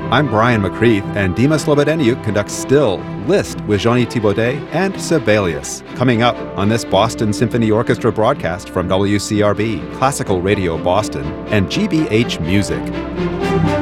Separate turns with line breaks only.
I'm Brian McCreath, and Dima Slobodeniuk conducts Still, Liszt with Jeannie Thibaudet and Sibelius. Coming up on this Boston Symphony Orchestra broadcast from WCRB, Classical Radio Boston, and GBH Music.